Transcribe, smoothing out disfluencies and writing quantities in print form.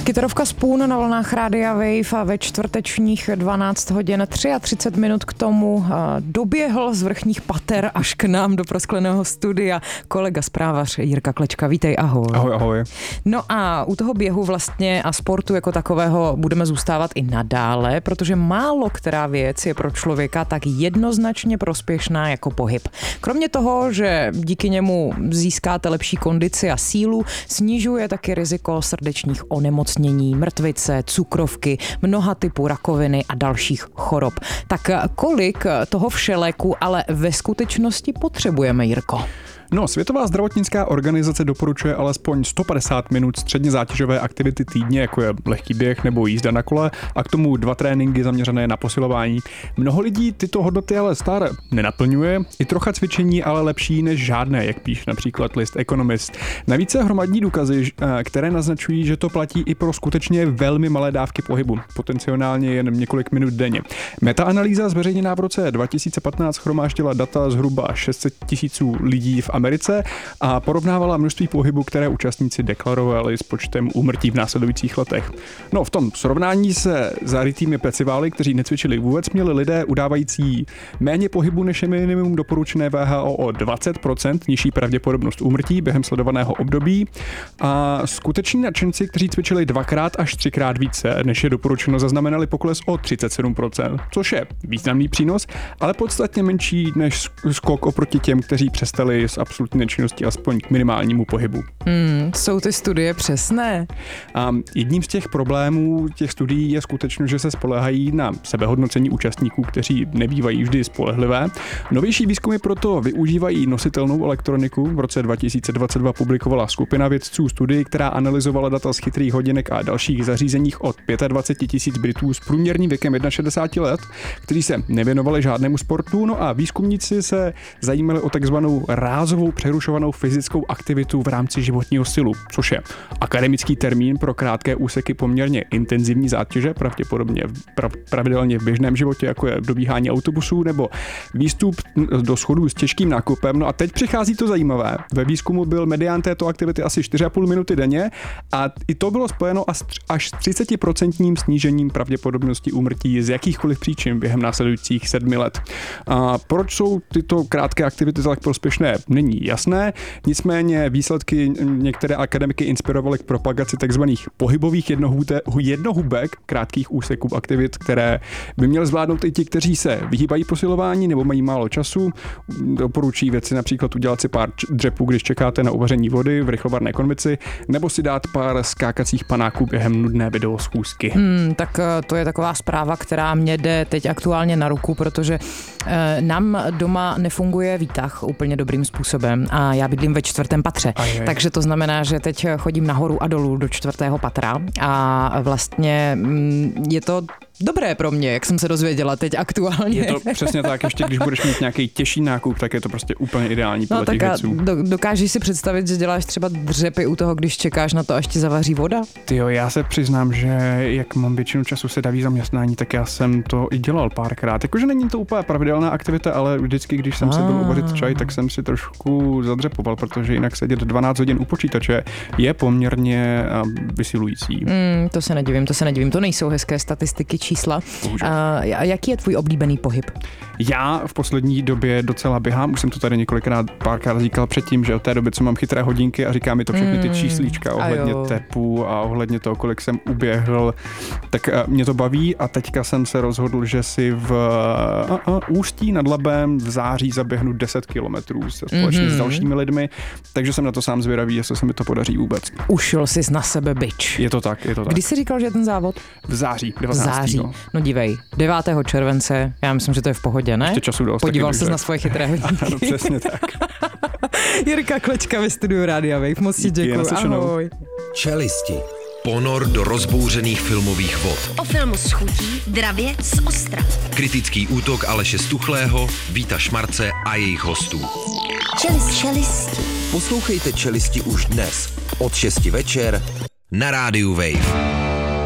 Kytarovka Spoon na vlnách Rádia Wave a ve čtvrtečních 12 hodin 33 minut k tomu doběhl z vrchních pater až k nám do proskleného studia kolega zprávař Jirka Klečka. Vítej, ahoj. Ahoj, ahoj. No a u toho běhu vlastně a sportu jako takového budeme zůstávat i nadále, protože málo která věc je pro člověka tak jednoznačně prospěšná jako pohyb. Kromě toho, že díky němu získáte lepší kondici a sílu, snižuje taky riziko srdečních onemocnění, mrtvice, cukrovky, mnoha typů rakoviny a dalších chorob. Tak kolik toho všeléku ale ve skutečnosti potřebujeme, Jirko? No, Světová zdravotnická organizace doporučuje alespoň 150 minut středně zátěžové aktivity týdně, jako je lehký běh nebo jízda na kole, a k tomu 2 tréninky zaměřené na posilování. Mnoho lidí tyto hodnoty ale stále nenaplňuje, i trocha cvičení ale lepší než žádné, jak píše například list Economist. Navíc se hromadní důkazy, které naznačují, že to platí i pro skutečně velmi malé dávky pohybu, potenciálně jen několik minut denně. Metaanalýza zveřejněná v roce 2015 shromáždila data zhruba 600 000 lidí v Americe a porovnávala množství pohybu, které účastníci deklarovali s počtem úmrtí v následujících letech. No, v tom srovnání se zarytými pecivály, kteří necvičili vůbec, měli lidé udávající méně pohybu než je minimum doporučené WHO o 20% nižší pravděpodobnost úmrtí během sledovaného období a skuteční nadšenci, kteří cvičili 2x až 3x více, než je doporučeno, zaznamenali pokles o 37%, což je významný přínos, ale podstatně menší než skok oproti těm, kteří přestali s absolutní nečinnosti aspoň k minimálnímu pohybu. Jsou ty studie přesné? A jedním z těch problémů těch studií je skutečnost, že se spoléhají na sebehodnocení účastníků, kteří nebývají vždy spolehlivé. Novější výzkumy proto využívají nositelnou elektroniku. V roce 2022 publikovala skupina vědců studii, která analyzovala data z chytrých hodinek a dalších zařízeních od 25 000 Britů s průměrným věkem 61 let, kteří se nevěnovali žádnému sportu. No a výzkumníci se zajímali o takzvanou rázovou přerušovanou fyzickou aktivitu v rámci životního stylu, což je akademický termín pro krátké úseky poměrně intenzivní zátěže, pravděpodobně pravidelně v běžném životě, jako je dobíhání autobusů nebo výstup do schodů s těžkým nákupem. No a teď přichází to zajímavé. Ve výzkumu byl medián této aktivity asi 4,5 minuty denně a i to bylo spojeno až s 30% snížením pravděpodobnosti úmrtí z jakýchkoliv příčin během následujících 7 let. A proč jsou tyto krátké aktivity tak prospěšné, není jasné, nicméně výsledky některé akademiky inspirovaly k propagaci takzvaných pohybových jednohubek, krátkých úseků aktivit, které by měly zvládnout i ti, kteří se vyhýbají posilování nebo mají málo času. Doporučí věci například udělat si pár dřepů, když čekáte na uvaření vody v rychlovarné konvici, nebo si dát pár skákacích panáků během nudné videoschůzky. Tak to je taková zpráva, která mě jde teď aktuálně na ruku, protože nám doma nefunguje výtah úplně dobrým způsobem a já bydlím ve 4. patře. Takže to znamená, že teď chodím nahoru a dolů do 4. patra a vlastně je to dobré pro mě, jak jsem se dozvěděla teď aktuálně. Je to přesně tak, ještě když budeš mít nějaký těžší nákup, tak je to prostě úplně ideální podle těch věců. Dokážeš si představit, že děláš třeba dřepy u toho, když čekáš na to, až ti zavaří voda? Tyjo, já se přiznám, že jak mám většinu času sedaví zaměstnání, tak já jsem to i dělal párkrát. Jakože není to úplně pravidelná aktivita, ale vždycky, když jsem si byl uvařit čaj, tak jsem si trošku zadřepoval, protože jinak sedět 12 hodin u počítače je poměrně vysilující. To se nedivím, to nejsou hezké statistiky, čísla. Jaký je tvůj oblíbený pohyb? Já v poslední době docela běhám, už jsem to tady párkrát říkal předtím, že od té doby, co mám chytré hodinky a říká mi to všechny ty číslíčka ohledně tepu a ohledně toho, kolik jsem uběhl, tak mě to baví a teďka jsem se rozhodl, že si v Ústí nad Labem v září zaběhnu 10 kilometrů společně s dalšími lidmi, takže jsem na to sám zvědavý, jestli se mi to podaří vůbec. Ušel jsi na sebe bič. Je to tak. Kdy jsi říkal, že je ten závod? V září, 19. No dívej, 9. července, já myslím, že to je v pohodě, ne? Ještě času dost. Podíval ses na svoje chytré hodinky. Ano, přesně tak. Jirka Klečka ve studiu Rádia Wave, moc ti děkuju, ahoj. Čelisti. Ponor do rozbouřených filmových vod. O filmu s chutí, dravě z ostra. Kritický útok Aleše Stuchlého, Víta Šmarce a jejich hostů. Čelisti. Poslouchejte Čelisti už dnes od 6 večer na Rádiu Wave.